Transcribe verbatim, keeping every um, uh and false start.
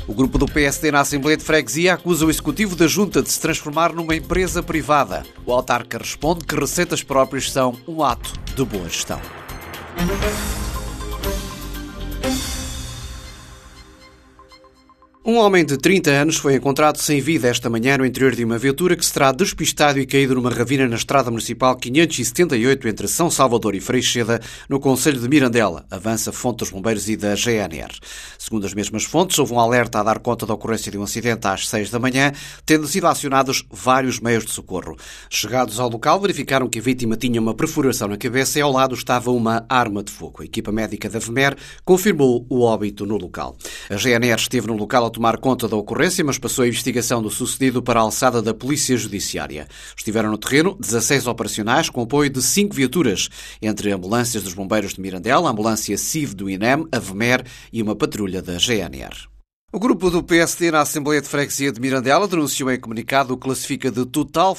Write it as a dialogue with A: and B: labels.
A: O grupo do P S D na Assembleia de Freguesia acusa o executivo da Junta de se transformar numa empresa privada. O autarca responde que receitas próprias são um ato de boa gestão. Um homem de trinta anos foi encontrado sem vida esta manhã no interior de uma viatura que se terá despistado e caído numa ravina na Estrada Municipal quinhentos e setenta e oito entre São Salvador e Freixeda, no concelho de Mirandela, avança fonte dos bombeiros e da G N R. Segundo as mesmas fontes, houve um alerta a dar conta da ocorrência de um acidente às seis da manhã, tendo sido acionados vários meios de socorro. Chegados ao local, verificaram que a vítima tinha uma perfuração na cabeça e ao lado estava uma arma de fogo. A equipa médica da V M E R confirmou o óbito no local. A G N R esteve no local ao tomar conta da ocorrência, mas passou a investigação do sucedido para a alçada da Polícia Judiciária. Estiveram no terreno dezasseis operacionais com apoio de cinco viaturas, entre ambulâncias dos bombeiros de Mirandela, a ambulância C I V do I N E M, a V M E R e uma patrulha da G N R. O grupo do P S D na Assembleia de Freguesia de Mirandela denunciou em comunicado o que classifica de total